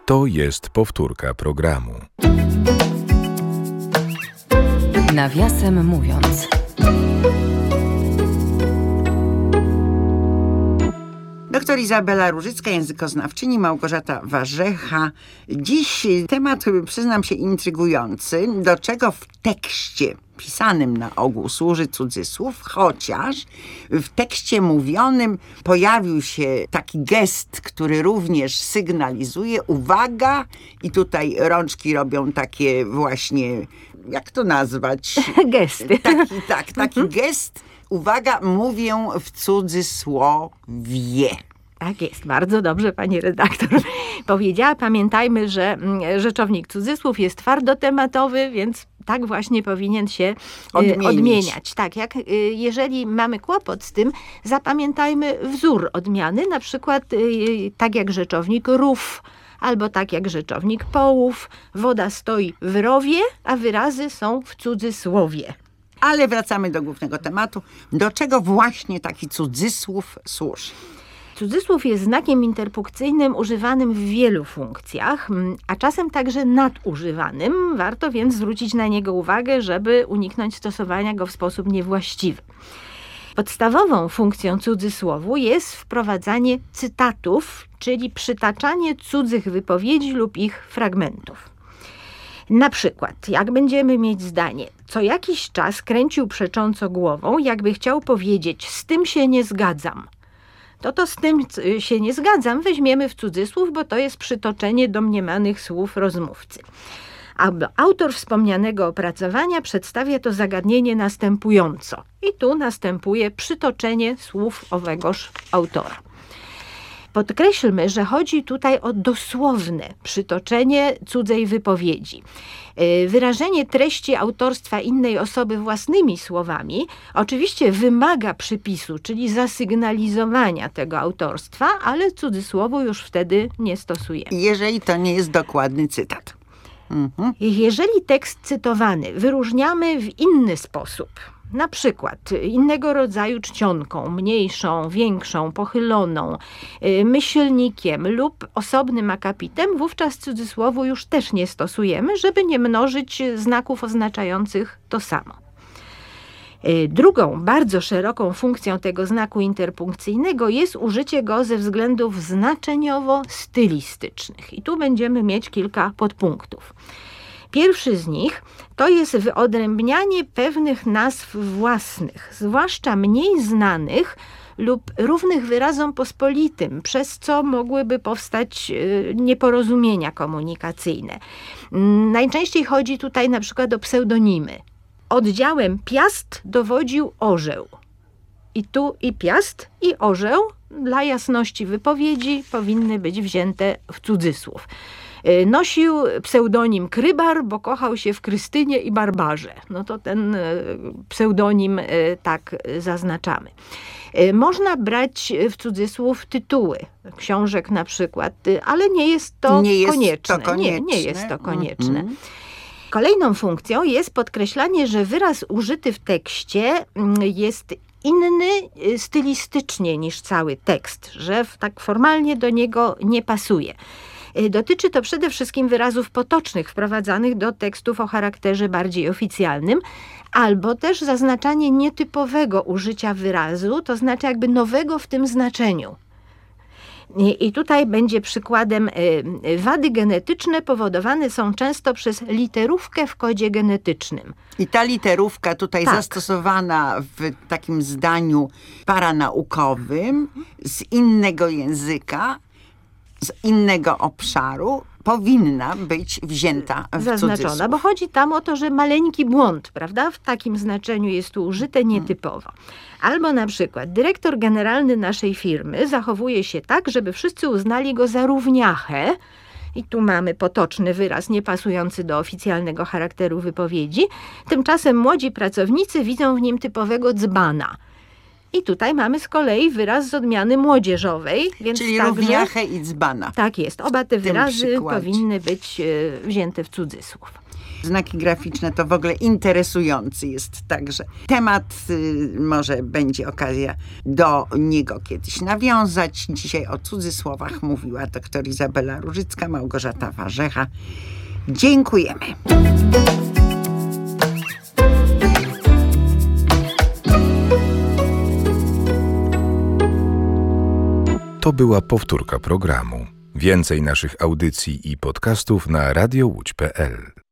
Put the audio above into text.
To jest powtórka programu. Nawiasem mówiąc. Doktor Izabela Różycka, językoznawczyni, Małgorzata Warzecha. Dziś temat, przyznam się, intrygujący. Do czego w tekście pisanym na ogół służy cudzysłów, chociaż w tekście mówionym pojawił się taki gest, który również sygnalizuje uwaga, i tutaj rączki robią takie właśnie, jak to nazwać? Gesty. Taki gest. Uwaga, mówię w cudzysłowie. Tak jest, bardzo dobrze pani redaktor powiedziała. Pamiętajmy, że rzeczownik cudzysłów jest twardotematowy, więc tak właśnie powinien się odmieniać. Tak, jeżeli mamy kłopot z tym, zapamiętajmy wzór odmiany, na przykład tak jak rzeczownik rów, albo tak jak rzeczownik połów. Woda stoi w rowie, a wyrazy są w cudzysłowie. Ale wracamy do głównego tematu. Do czego właśnie taki cudzysłów służy? Cudzysłów jest znakiem interpunkcyjnym używanym w wielu funkcjach, a czasem także nadużywanym. Warto więc zwrócić na niego uwagę, żeby uniknąć stosowania go w sposób niewłaściwy. Podstawową funkcją cudzysłowu jest wprowadzanie cytatów, czyli przytaczanie cudzych wypowiedzi lub ich fragmentów. Na przykład, jak będziemy mieć zdanie, co jakiś czas kręcił przecząco głową, jakby chciał powiedzieć, z tym się nie zgadzam. To z tym się nie zgadzam weźmiemy w cudzysłów, bo to jest przytoczenie domniemanych słów rozmówcy. Autor wspomnianego opracowania przedstawia to zagadnienie następująco. I tu następuje przytoczenie słów owegoż autora. Podkreślmy, że chodzi tutaj o dosłowne przytoczenie cudzej wypowiedzi. Wyrażenie treści autorstwa innej osoby własnymi słowami oczywiście wymaga przypisu, czyli zasygnalizowania tego autorstwa, ale cudzysłowu już wtedy nie stosujemy. Jeżeli to nie jest dokładny cytat. Jeżeli tekst cytowany wyróżniamy w inny sposób, na przykład innego rodzaju czcionką, mniejszą, większą, pochyloną, myślnikiem lub osobnym akapitem, wówczas cudzysłowu już też nie stosujemy, żeby nie mnożyć znaków oznaczających to samo. Drugą, bardzo szeroką funkcją tego znaku interpunkcyjnego jest użycie go ze względów znaczeniowo-stylistycznych. I tu będziemy mieć kilka podpunktów. Pierwszy z nich to jest wyodrębnianie pewnych nazw własnych, zwłaszcza mniej znanych lub równych wyrazom pospolitym, przez co mogłyby powstać nieporozumienia komunikacyjne. Najczęściej chodzi tutaj na przykład o pseudonimy. Oddziałem Piast dowodził orzeł. I tu i Piast, i orzeł dla jasności wypowiedzi powinny być wzięte w cudzysłów. Nosił pseudonim Krybar, bo kochał się w Krystynie i Barbarze. No to ten pseudonim tak zaznaczamy. Można brać w cudzysłów tytuły książek na przykład, ale nie jest to konieczne. Nie jest to konieczne. Kolejną funkcją jest podkreślanie, że wyraz użyty w tekście jest inny stylistycznie niż cały tekst, że tak formalnie do niego nie pasuje. Dotyczy to przede wszystkim wyrazów potocznych wprowadzanych do tekstów o charakterze bardziej oficjalnym, albo też zaznaczanie nietypowego użycia wyrazu, to znaczy jakby nowego w tym znaczeniu. I tutaj będzie przykładem wady genetyczne powodowane są często przez literówkę w kodzie genetycznym. I ta literówka tutaj zastosowana w takim zdaniu paranaukowym z innego języka, z innego obszaru powinna być wzięta w zaznaczona, bo chodzi tam o to, że maleńki błąd, prawda? W takim znaczeniu jest tu użyte nietypowo. Albo na przykład dyrektor generalny naszej firmy zachowuje się tak, żeby wszyscy uznali go za równiachę. I tu mamy potoczny wyraz niepasujący do oficjalnego charakteru wypowiedzi. Tymczasem młodzi pracownicy widzą w nim typowego dzbana. I tutaj mamy z kolei wyraz z odmiany młodzieżowej. Więc czyli także, równiachę i dzbana. Tak jest. Oba te wyrazy powinny być wzięte w cudzysłów. znaki graficzne to w ogóle interesujący jest także temat. Może będzie okazja do niego kiedyś nawiązać. Dzisiaj o cudzysłowach mówiła dr Izabela Różycka, Małgorzata Warzecha. Dziękujemy. To była powtórka programu. Więcej naszych audycji i podcastów na radiołódź.pl.